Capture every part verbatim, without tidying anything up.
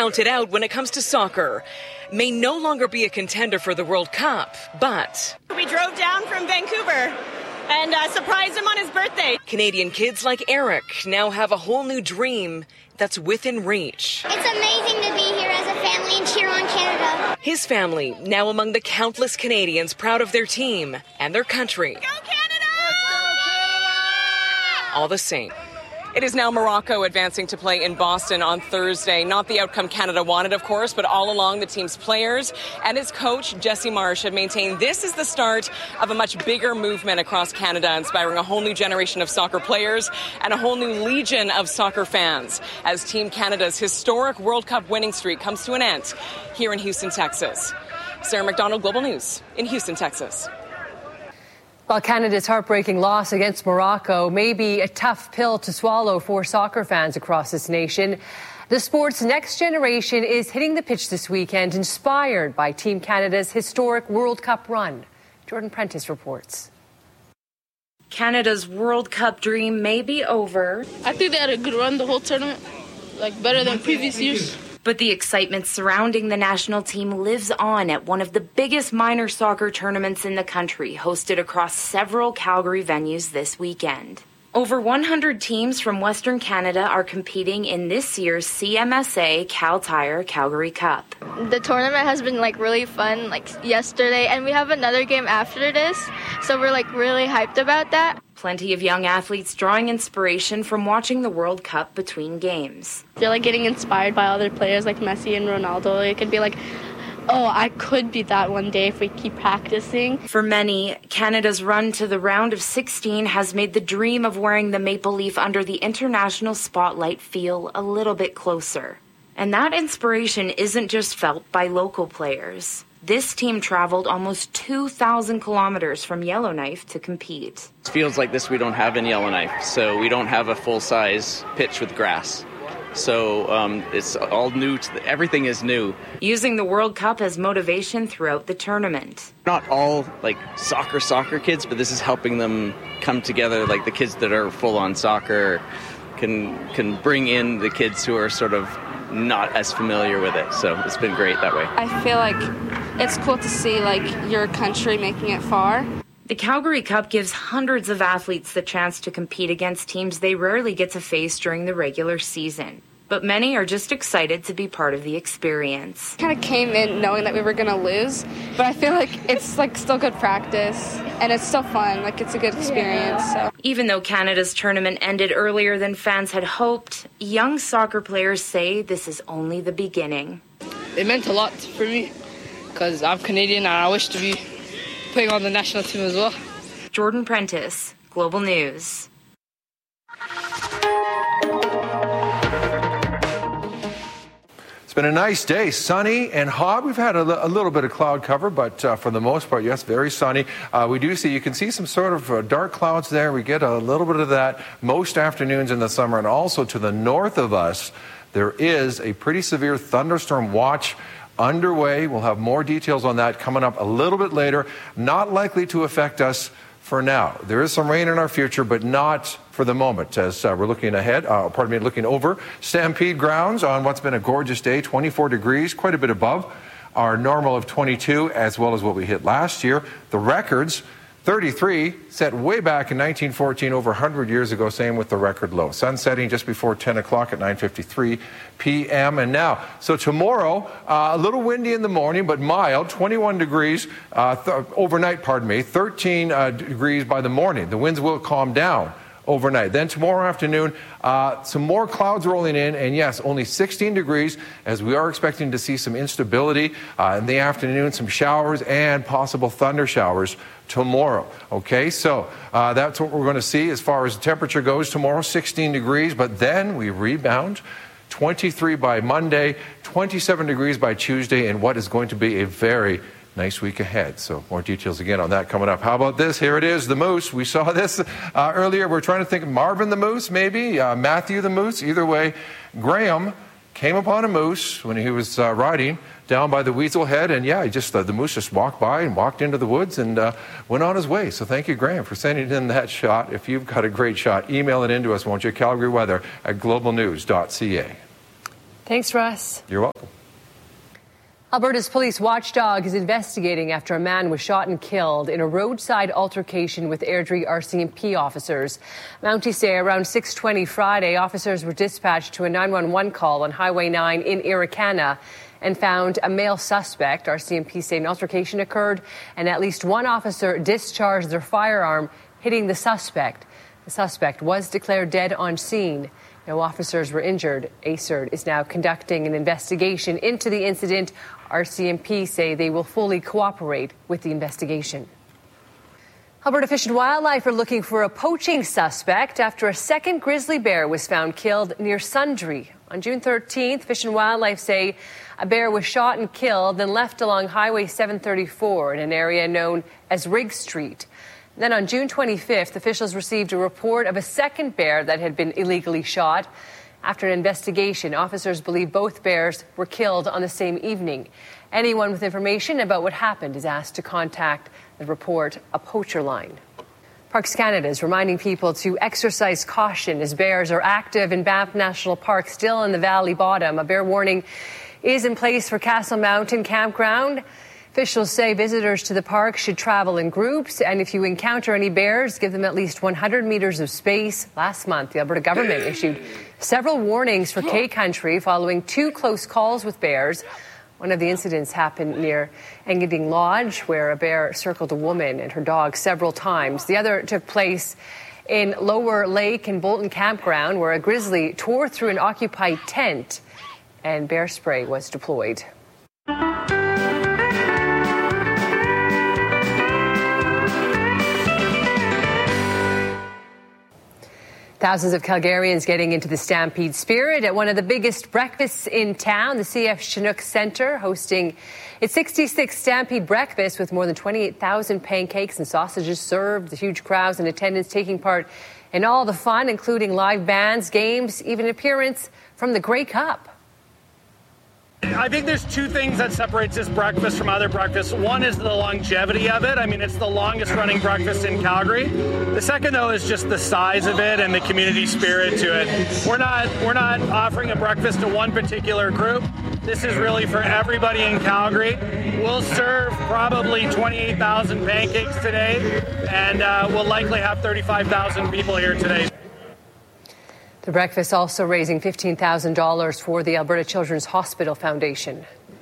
counted out when it comes to soccer. May no longer be a contender for the World Cup, but we drove down from Vancouver and uh, surprised him on his birthday. Canadian kids like Eric now have a whole new dream that's within reach. It's amazing to be here as a family and cheer on Canada. His family now among the countless Canadians proud of their team and their country. Go Canada! Let's go Canada! All the same. It is now Morocco advancing to play in Boston on Thursday. Not the outcome Canada wanted, of course, but all along the team's players and its coach, Jesse Marsh, have maintained this is the start of a much bigger movement across Canada, inspiring a whole new generation of soccer players and a whole new legion of soccer fans as Team Canada's historic World Cup winning streak comes to an end here in Houston, Texas. Sarah McDonald, Global News in Houston, Texas. While Canada's heartbreaking loss against Morocco may be a tough pill to swallow for soccer fans across this nation, the sport's next generation is hitting the pitch this weekend, inspired by Team Canada's historic World Cup run. Jordan Prentice reports. Canada's World Cup dream may be over. I think they had a good run the whole tournament, like better than previous years. But the excitement surrounding the national team lives on at one of the biggest minor soccer tournaments in the country, hosted across several Calgary venues this weekend. Over one hundred teams from Western Canada are competing in this year's C M S A Cal Tire Calgary Cup. The tournament has been like really fun, like yesterday, and we have another game after this, so we're like really hyped about that. Plenty of young athletes drawing inspiration from watching the World Cup between games. I feel like getting inspired by other players like Messi and Ronaldo. It could be like, oh, I could be that one day if we keep practicing. For many, Canada's run to the round of sixteen has made the dream of wearing the maple leaf under the international spotlight feel a little bit closer. And that inspiration isn't just felt by local players. This team traveled almost two thousand kilometers from Yellowknife to compete. It feels like this we don't have in Yellowknife, so we don't have a full-size pitch with grass. So um, it's all new. To the, everything is new. Using the World Cup as motivation throughout the tournament. Not all like soccer, soccer kids, but this is helping them come together. Like the kids that are full on soccer can can bring in the kids who are sort of not as familiar with it. So it's been great that way. I feel like it's cool to see like your country making it far. The Calgary Cup gives hundreds of athletes the chance to compete against teams they rarely get to face during the regular season. But many are just excited to be part of the experience. Kind of came in knowing that we were going to lose, but I feel like it's like still good practice and it's still fun. Like it's a good experience. So. Even though Canada's tournament ended earlier than fans had hoped, young soccer players say this is only the beginning. It meant a lot for me because I'm Canadian and I wish to be playing on the national team as well. Jordan Prentice, Global News. It's been a nice day, sunny and hot. We've had a, a little bit of cloud cover, but uh, for the most part, yes, very sunny. Uh, we do see, you can see some sort of uh, dark clouds there. We get a little bit of that most afternoons in the summer. And also to the north of us, there is a pretty severe thunderstorm watch underway. We'll have more details on that coming up a little bit later. Not likely to affect us for now. There is some rain in our future, but not for the moment as uh, we're looking ahead, uh, pardon me, looking over Stampede grounds on what's been a gorgeous day, twenty-four degrees, quite a bit above our normal of twenty-two, as well as what we hit last year. The records, thirty-three, set way back in nineteen fourteen, over one hundred years ago, same with the record low. Sun setting just before ten o'clock at nine fifty-three p m And now, so tomorrow, uh, a little windy in the morning, but mild, twenty-one degrees uh, th- overnight, pardon me, thirteen uh, degrees by the morning. The winds will calm down overnight. Then tomorrow afternoon, uh, some more clouds rolling in, and yes, only sixteen degrees, as we are expecting to see some instability uh, in the afternoon, some showers and possible thunder showers tomorrow. Okay, so uh, that's what we're going to see as far as the temperature goes tomorrow, sixteen degrees, but then we rebound. twenty-three by Monday, twenty-seven degrees by Tuesday, and what is going to be a very nice week ahead. So more details again on that coming up. How about this? Here it is, the Moose. We saw this uh, earlier. We're trying to think of Marvin the Moose, maybe, uh, Matthew the Moose. Either way, Graham came upon a moose when he was uh, riding down by the Weasel Head, and yeah, he just uh, the moose just walked by and walked into the woods and uh, went on his way. So thank you, Graham, for sending in that shot. If you've got a great shot, email it in to us, won't you? Calgary weather at global news dot c a. Thanks, Russ. You're welcome. Alberta's police watchdog is investigating after a man was shot and killed in a roadside altercation with Airdrie R C M P officers. Mounties say around six twenty Friday, officers were dispatched to a nine one one call on Highway nine in Irricana and found a male suspect. R C M P say an altercation occurred and at least one officer discharged their firearm, hitting the suspect. The suspect was declared dead on scene. No officers were injured. A C E R D is now conducting an investigation into the incident. R C M P say they will fully cooperate with the investigation. Alberta Fish and Wildlife are looking for a poaching suspect after a second grizzly bear was found killed near Sundre. On June thirteenth, Fish and Wildlife say a bear was shot and killed, then left along Highway seven thirty-four in an area known as Rigg Street. Then on June twenty-fifth, officials received a report of a second bear that had been illegally shot. After an investigation, officers believe both bears were killed on the same evening. Anyone with information about what happened is asked to contact the Report a Poacher line. Parks Canada is reminding people to exercise caution as bears are active in Banff National Park, still in the valley bottom. A bear warning is in place for Castle Mountain Campground. Officials say visitors to the park should travel in groups, and if you encounter any bears, give them at least one hundred meters of space. Last month, the Alberta government issued several warnings for K-Country following two close calls with bears. One of the incidents happened near Engadine Lodge, where a bear circled a woman and her dog several times. The other took place in Lower Lake and Bolton Campground, where a grizzly tore through an occupied tent and bear spray was deployed. Thousands of Calgarians getting into the Stampede spirit at one of the biggest breakfasts in town. The C F Chinook Centre hosting its sixty-sixth Stampede breakfast with more than twenty-eight thousand pancakes and sausages served. The huge crowds in attendance taking part in all the fun, including live bands, games, even an appearance from the Grey Cup. I think there's two things that separates this breakfast from other breakfasts. One is the longevity of it. I mean, it's the longest running breakfast in Calgary. The second, though, is just the size of it and the community spirit to it. We're not we're not offering a breakfast to one particular group. This is really for everybody in Calgary. We'll serve probably twenty-eight thousand pancakes today, and uh, we'll likely have thirty-five thousand people here today. The breakfast also raising fifteen thousand dollars for the Alberta Children's Hospital Foundation.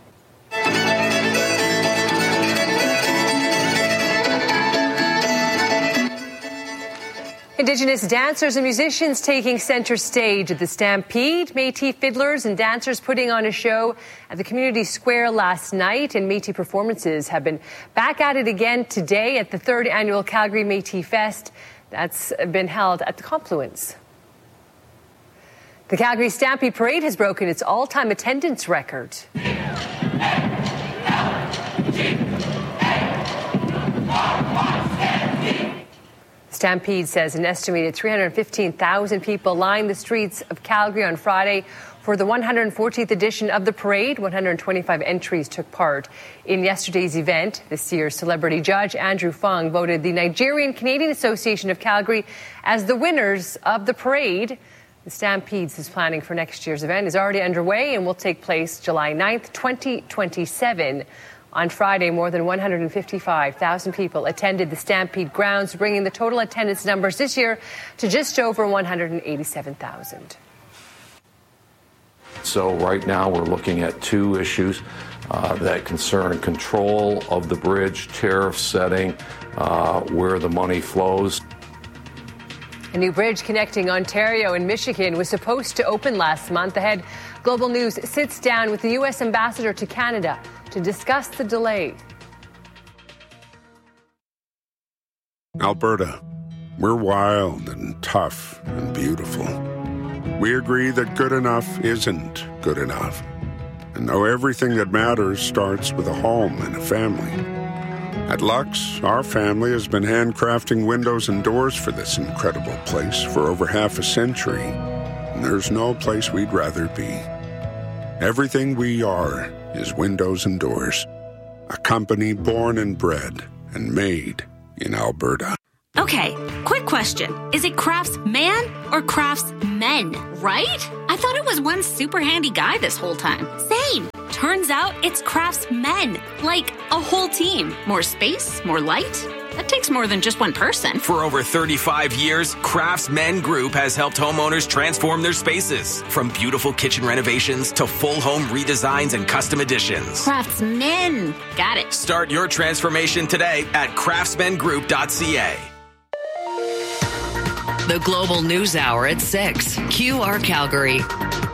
Indigenous dancers and musicians taking center stage at the Stampede. Métis fiddlers and dancers putting on a show at the community square last night, and Métis performances have been back at it again today at the third annual Calgary Métis Fest that's been held at the Confluence. The Calgary Stampede Parade has broken its all-time attendance record. Stampede says an estimated three hundred fifteen thousand people lined the streets of Calgary on Friday for the one hundred fourteenth edition of the parade. one hundred twenty-five entries took part in yesterday's event. This year's celebrity judge, Andrew Fung, voted the Nigerian Canadian Association of Calgary as the winners of the parade. The Stampede's planning for next year's event is already underway and will take place July ninth, twenty twenty-seven. On Friday, more than one hundred fifty-five thousand people attended the Stampede grounds, bringing the total attendance numbers this year to just over one hundred eighty-seven thousand. So right now we're looking at two issues uh, that concern control of the bridge, tariff setting, uh, where the money flows. A new bridge connecting Ontario and Michigan was supposed to open last month. Ahead, Global News sits down with the U S ambassador to Canada to discuss the delay. Alberta, we're wild and tough and beautiful. We agree that good enough isn't good enough, and know everything that matters starts with a home and a family. At Lux, our family has been handcrafting windows and doors for this incredible place for over half a century, and there's no place we'd rather be. Everything we are is windows and doors, a company born and bred and made in Alberta. Okay, quick question. Is it craftsman or craftsmen, right? I thought it was one super handy guy this whole time. Same. Turns out it's Craftsmen. Like a whole team. More space, more light. That takes more than just one person. For over thirty-five years, Craftsmen Group has helped homeowners transform their spaces. From beautiful kitchen renovations to full home redesigns and custom additions. Craftsmen. Got it. Start your transformation today at craftsman group dot c a. The Global News Hour at six. Q R Calgary.